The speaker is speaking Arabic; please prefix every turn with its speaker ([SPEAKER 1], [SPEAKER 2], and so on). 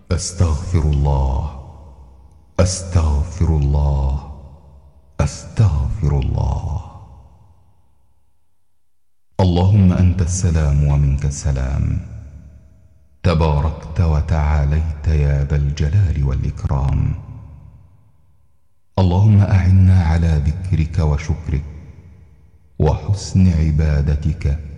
[SPEAKER 1] أستغفر الله، أستغفر الله، أستغفر الله. اللهم أنت السلام ومنك السلام، تباركت وتعاليت يا ذا الجلال والإكرام. اللهم أعنا على ذكرك وشكرك وحسن عبادتك